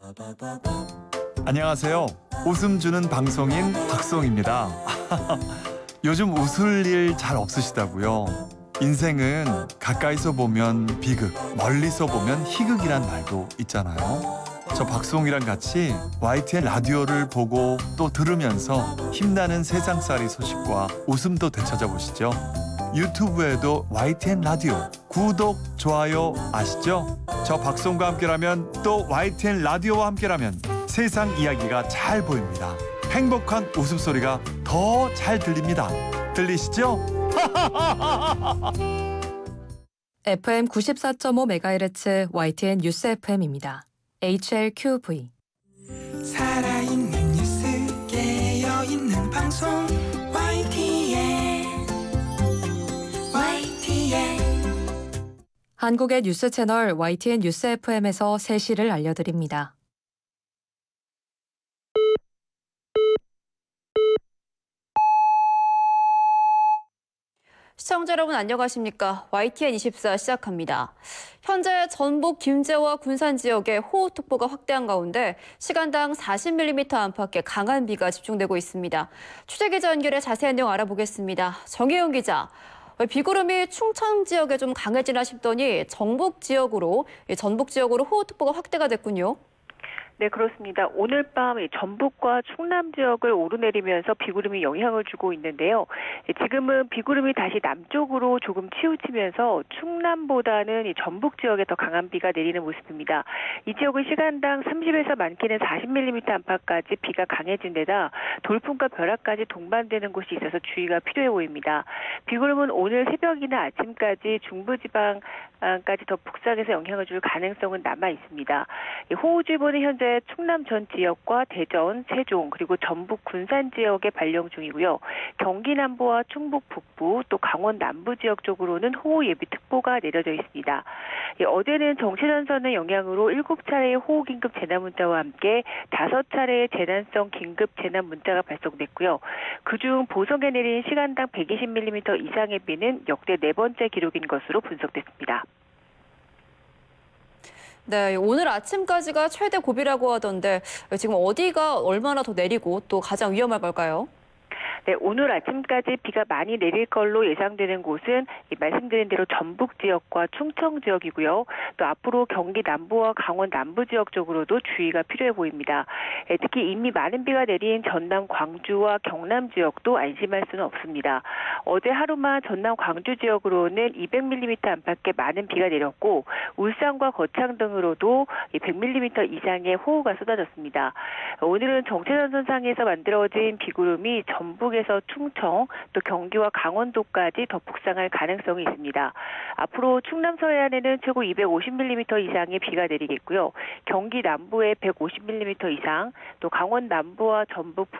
안녕하세요. 웃음 주는 방송인 박송입니다. 요즘 웃을 일 잘 없으시다고요? 인생은 가까이서 보면 비극, 멀리서 보면 희극이란 말도 있잖아요. 저 박송이랑 같이 YTN 라디오를 보고 또 들으면서 힘나는 세상살이 소식과 웃음도 되찾아보시죠. 유튜브에도 YTN 라디오 구독, 좋아요 아시죠? 저 박송과 함께라면 또 YTN 라디오와 함께라면 세상 이야기가 잘 보입니다. 행복한 웃음소리가 더 잘 들립니다. 들리시죠? FM 94.5MHz YTN 뉴스 FM입니다. HLQV. 살아있는 뉴스 깨어있는 방송 YTN 한국의 뉴스 채널 YTN 뉴스 FM에서 3시를 알려드립니다. 시청자 여러분 안녕하십니까? YTN24 시작합니다. 현재 전북 김제와 군산 지역에 호우특보가 확대한 가운데 시간당 40mm 안팎의 강한 비가 집중되고 있습니다. 취재기자 연결해 자세한 내용 알아보겠습니다. 정혜영 기자. 비구름이 충청 지역에 좀 강해지나 싶더니 전북 지역으로 호우특보가 확대가 됐군요. 네, 그렇습니다. 오늘 밤 전북과 충남 지역을 오르내리면서 비구름이 영향을 주고 있는데요. 지금은 비구름이 다시 남쪽으로 조금 치우치면서 충남보다는 전북 지역에 더 강한 비가 내리는 모습입니다. 이 지역은 시간당 30에서 많게는 40mm 안팎까지 비가 강해진 데다 돌풍과 벼락까지 동반되는 곳이 있어서 주의가 필요해 보입니다. 비구름은 오늘 새벽이나 아침까지 중부지방까지 더 북상해서 영향을 줄 가능성은 남아 있습니다. 호우주의보는 현재 충남 전 지역과 대전, 세종, 그리고 전북 군산 지역에 발령 중이고요. 경기 남부와 충북 북부, 또 강원 남부 지역 쪽으로는 호우 예비특보가 내려져 있습니다. 어제는 정체전선의 영향으로 7차례의 호우 긴급 재난 문자와 함께 5차례의 재난성 긴급 재난 문자가 발송됐고요. 그중 보성에 내린 시간당 120mm 이상의 비는 역대 4번째 기록인 것으로 분석됐습니다. 네, 오늘 아침까지가 최대 고비라고 하던데 지금 어디가 얼마나 더 내리고 또 가장 위험할 걸까요? 네, 오늘 아침까지 비가 많이 내릴 걸로 예상되는 곳은 말씀드린 대로 전북 지역과 충청 지역이고요. 또 앞으로 경기 남부와 강원 남부 지역 쪽으로도 주의가 필요해 보입니다. 특히 이미 많은 비가 내린 전남 광주와 경남 지역도 안심할 수는 없습니다. 어제 하루만 전남 광주 지역으로는 200mm 안팎의 많은 비가 내렸고 울산과 거창 등으로도 100mm 이상의 호우가 쏟아졌습니다. 오늘은 정체전선상에서 만들어진 비구름이 전북에서 충청, 또 경기와 강원도까지 더 북상할 가능성이 있습니다. 앞으로 충남 서해안에는 최고 250mm 이상의 비가 내리겠고요. 경기 남부에 150mm 이상, 또 강원 남부와 전북